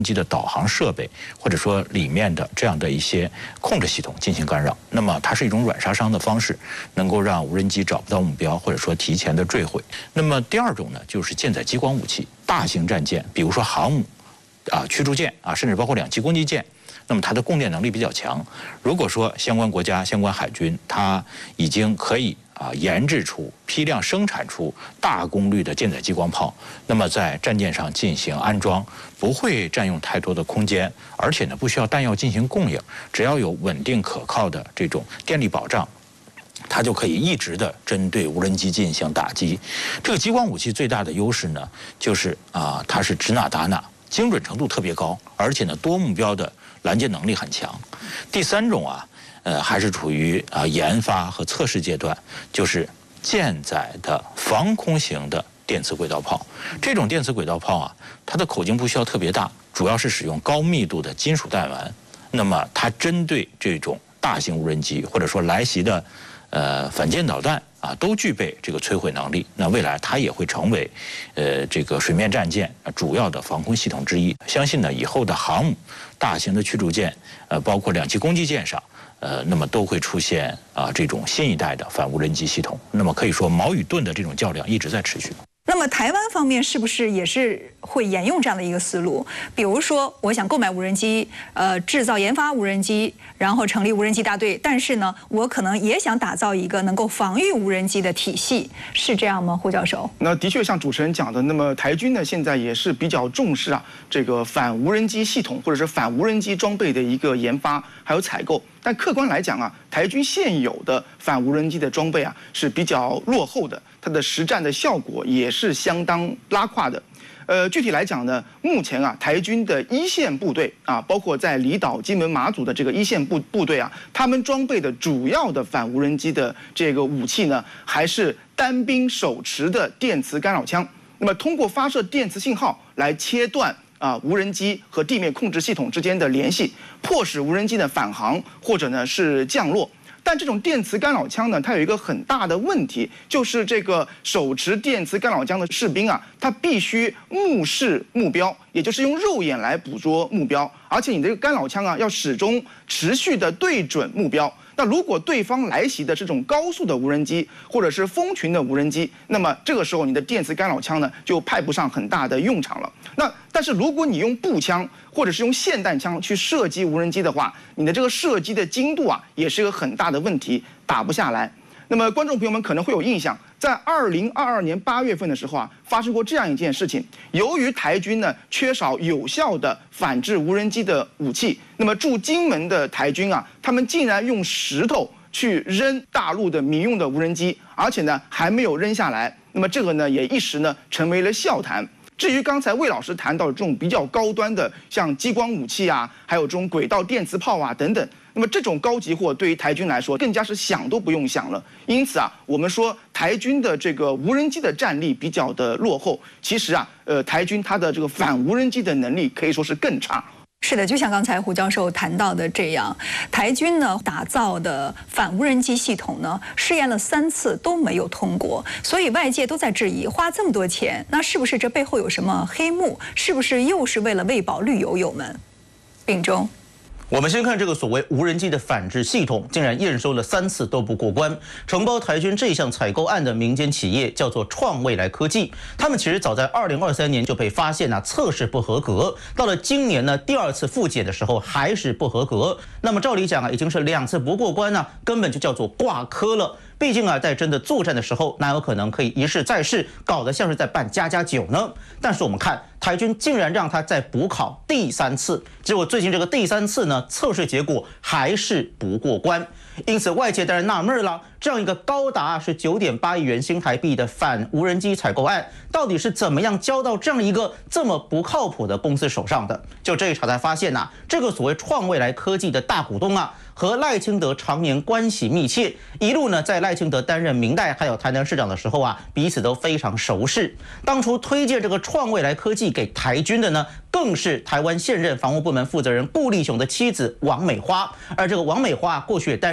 机的导航设备，或者说里面的这样的一些控制系统进行干扰。那么它是一种软杀伤的方式，能够让无人机找不到目标，或者说提前的坠毁。那么第二种呢，就是舰载激光武器，大型战舰，比如说航母、驱逐舰甚至包括两栖攻击舰。那么它的供电能力比较强。如果说相关国家、相关海军，它已经可以研制出、批量生产出大功率的舰载激光炮，那么在战舰上进行安装，不会占用太多的空间，而且呢不需要弹药进行供应，只要有稳定可靠的这种电力保障，它就可以一直的针对无人机进行打击。这个激光武器最大的优势呢，就是它是指哪打哪，精准程度特别高，而且呢多目标的拦截能力很强。第三种还是处于研发和测试阶段，就是舰载的防空型的电磁轨道炮。这种电磁轨道炮它的口径不需要特别大，主要是使用高密度的金属弹丸。那么它针对这种大型无人机或者说来袭的反舰导弹都具备这个摧毁能力。那未来它也会成为这个水面战舰主要的防空系统之一。相信呢以后的航母、大型的驱逐舰包括两栖攻击舰上那么都会出现这种新一代的反无人机系统。那么可以说矛与盾的这种较量一直在持续。 那么台湾方面是不是也是会沿用这样的一个思路？比如说，我想购买无人机，制造研发无人机，然后成立无人机大队，但是呢，我可能也想打造一个能够防御无人机的体系，是这样吗，胡教授？ 那的确像主持人讲的，那么台军呢现在也是比较重视这个反无人机系统或者是反无人机装备的一个研发还有采购。但客观来讲台军现有的反无人机的装备是比较落后的，它的实战的效果也是相当拉胯的。具体来讲呢，目前台军的一线部队包括在离岛、金门、马祖的这个一线部队他们装备的主要的反无人机的这个武器呢，还是单兵手持的电磁干扰枪。那么通过发射电磁信号来切断无人机和地面控制系统之间的联系，迫使无人机的返航或者呢是降落。但这种电磁干扰枪呢，它有一个很大的问题，就是这个手持电磁干扰枪的士兵他必须目视目标，也就是用肉眼来捕捉目标，而且你这个干扰枪要始终持续的对准目标。那如果对方来袭的是这种高速的无人机或者是蜂群的无人机，那么这个时候你的电磁干扰枪呢就派不上很大的用场了。但是如果你用步枪或者是用霰弹枪去射击无人机的话，你的这个射击的精度也是一个很大的问题，打不下来。那么观众朋友们可能会有印象，在2022年8月份的时候发生过这样一件事情。由于台军呢缺少有效的反制无人机的武器，那么驻金门的台军他们竟然用石头去扔大陆的民用的无人机，而且呢还没有扔下来。那么这个呢也一时呢成为了笑谈。至于刚才魏老师谈到的这种比较高端的，像激光武器还有这种轨道电磁炮等等，那么这种高级货对于台军来说更加是想都不用想了。因此我们说台军的这个无人机的战力比较的落后，其实台军它的这个反无人机的能力可以说是更差。 是的，就像刚才胡教授谈到的这样，台军呢打造的反无人机系统呢试验了3次都没有通过，所以外界都在质疑，花这么多钱，那是不是这背后有什么黑幕？是不是又是为了喂饱绿油油们？秉忠。 我们先看这个所谓无人机的反制系统，竟然验收了3次都不过关。承包台军这项采购案的民间企业叫做创未来科技，他们其实早在2023年就被发现测试不合格，到了今年呢第2次复检的时候还是不合格。那么照理讲已经是2次不过关根本就叫做挂科了。毕竟在真的作战的时候，哪有可能可以一试再试，搞得像是在办++9呢？但是我们看台军竟然让他再补考第3次，结果最近这个第3次呢，测试结果还是不过关。因此外界当然纳闷了，这样一个高达是9.8亿元新台币的反无人机采购案，到底是怎么样交到这样一个这么不靠谱的公司手上的？就这一查才发现这个所谓创未来科技的大股东和赖清德常年关系密切，一路呢在赖清德担任明代还有台南市长的时候彼此都非常熟识。当初推荐这个创未来科技给台军的呢，更是台湾现任防务部门负责人顾立雄的妻子王美花，而这个王美花过去也担任台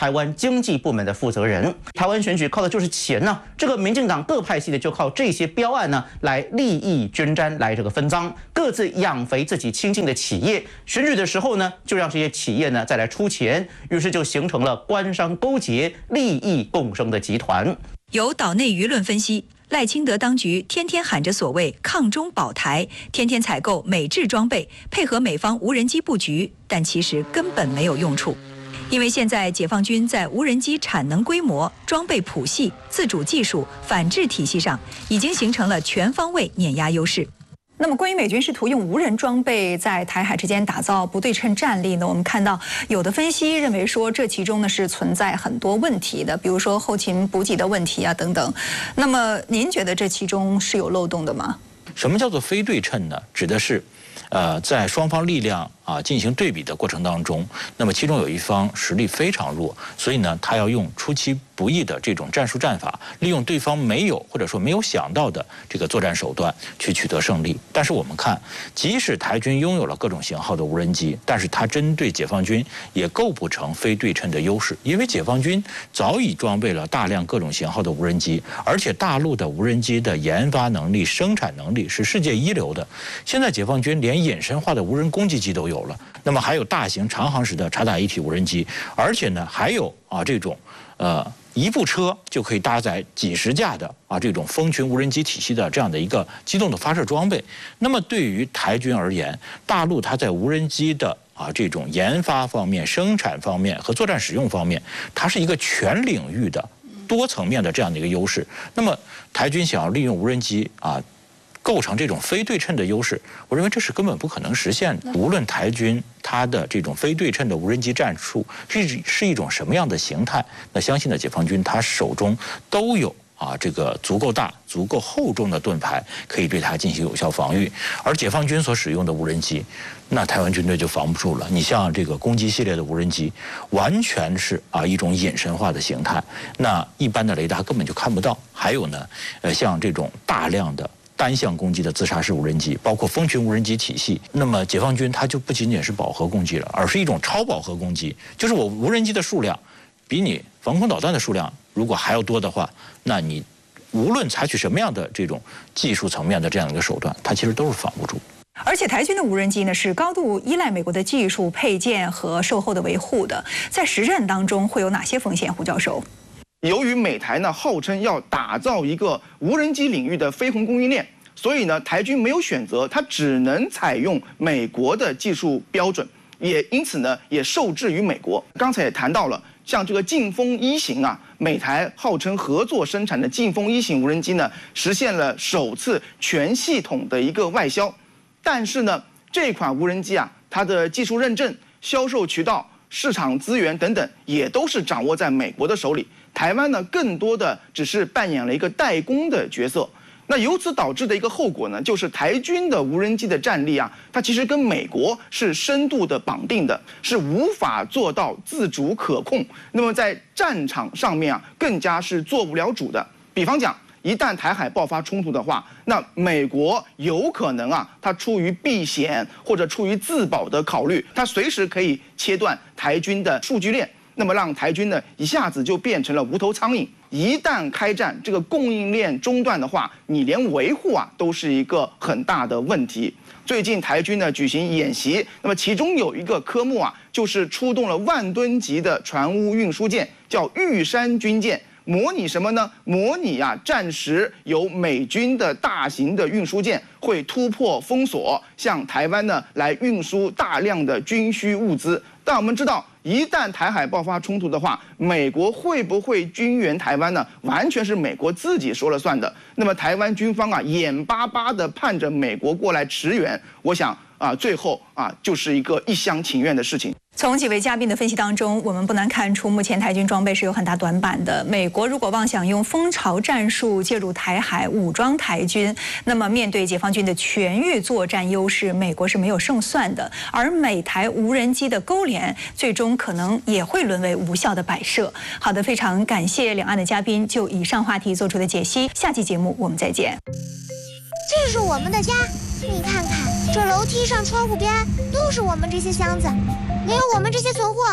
台湾经济部门的负责人。台湾选举靠的就是钱呢，这个民进党各派系的就靠这些标案呢来利益均沾，来这个分赃，各自养肥自己亲近的企业。选举的时候呢，就让这些企业呢再来出钱，于是就形成了官商勾结、利益共生的集团。 由岛内舆论分析，赖清德当局天天喊着所谓抗中保台，天天采购美制装备，配合美方无人机布局，但其实根本没有用处。因为现在解放军在无人机产能规模、装备谱系、自主技术、反制体系上，已经形成了全方位碾压优势。 那么，关于美军试图用无人装备在台海之间打造不对称战力呢？我们看到有的分析认为说，这其中呢是存在很多问题的，比如说后勤补给的问题啊等等。那么，您觉得这其中是有漏洞的吗？ 什么叫做非对称呢？指的是，在双方力量进行对比的过程当中，那么其中有一方实力非常弱，所以呢，他要用出其不意的这种战术战法，利用对方没有或者说没有想到的这个作战手段去取得胜利。但是我们看，即使台军拥有了各种型号的无人机，但是它针对解放军也构不成非对称的优势，因为解放军早已装备了大量各种型号的无人机，而且大陆的无人机的研发能力、生产能力是世界一流的。现在解放军连隐身化的无人攻击机都有了，那么还有大型长航时的察打一体无人机，而且呢还有这种一部车就可以搭载几十架的这种蜂群无人机体系的这样的一个机动的发射装备。那么对于台军而言，大陆它在无人机的这种研发方面、生产方面和作战使用方面，它是一个全领域的多层面的这样的一个优势。那么台军想要利用无人机构成这种非对称的优势，我认为这是根本不可能实现的。无论台军它的这种非对称的无人机战术是一种什么样的形态，那相信呢，解放军他手中都有这个足够大、足够厚重的盾牌，可以对它进行有效防御。而解放军所使用的无人机，那台湾军队就防不住了。你像这个攻击系列的无人机，完全是一种隐身化的形态，那一般的雷达根本就看不到。还有呢，像这种大量的单向攻击的自杀式无人机，包括蜂群无人机体系，那么解放军它就不仅仅是饱和攻击了，而是一种超饱和攻击，就是我无人机的数量比你防空导弹的数量如果还要多的话，那你无论采取什么样的这种技术层面的这样一个手段，它其实都是防不住。 而且台军的无人机呢是高度依赖美国的技术配件和售后的维护的，在实战当中会有哪些风险？胡教授？ 由于美台呢号称要打造一个无人机领域的飞鸿供应链，所以呢台军没有选择，它只能采用美国的技术标准，也因此呢也受制于美国。刚才也谈到了，像这个劲风1型美台号称合作生产的劲风1型无人机呢，实现了首次全系统的一个外销。但是呢，这款无人机它的技术认证、销售渠道、市场资源等等，也都是掌握在美国的手里。台湾呢，更多的只是扮演了一个代工的角色。那由此导致的一个后果呢，就是台军的无人机的战力它其实跟美国是深度的绑定的，是无法做到自主可控。那么在战场上面更加是做不了主的。比方讲，一旦台海爆发冲突的话，那美国有可能它出于避险或者出于自保的考虑，它随时可以切断台军的数据链。那么让台军呢一下子就变成了无头苍蝇。一旦开战，这个供应链中断的话，你连维护都是一个很大的问题。最近台军呢举行演习，那么其中有一个科目就是出动了10000吨级的船坞运输舰，叫玉山军舰。模拟什么呢？模拟战时有美军的大型的运输舰会突破封锁，向台湾呢来运输大量的军需物资。但我们知道，一旦台海爆发冲突的话，美国会不会军援台湾呢？完全是美国自己说了算的。那么台湾军方眼巴巴地盼着美国过来驰援，我想最后就是一个一厢情愿的事情。 从几位嘉宾的分析当中，我们不难看出，目前台军装备是有很大短板的。美国如果妄想用蜂巢战术介入台海武装台军，那么面对解放军的全域作战优势，美国是没有胜算的。而美台无人机的勾连，最终可能也会沦为无效的摆设。好的，非常感谢两岸的嘉宾就以上话题做出的解析。下期节目我们再见。 这是我们的家，你看看，这楼梯上、窗户边都是我们这些箱子。没有我们这些存货，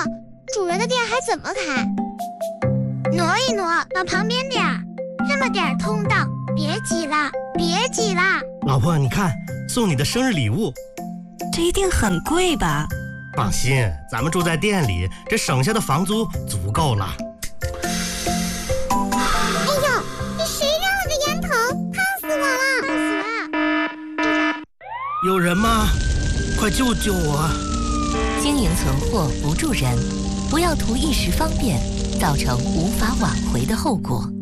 主人的店还怎么开？挪一挪，往旁边点儿，这么点儿通道，别挤了，别挤了。 老婆，你看，送你的生日礼物。 这一定很贵吧？ 放心，咱们住在店里，这省下的房租足够了。 哎呦，这谁扔了个烟头？烫死我了！烫死了！ 有人吗？快救救我！ 经营存货不助人，不要图一时方便，造成无法挽回的后果。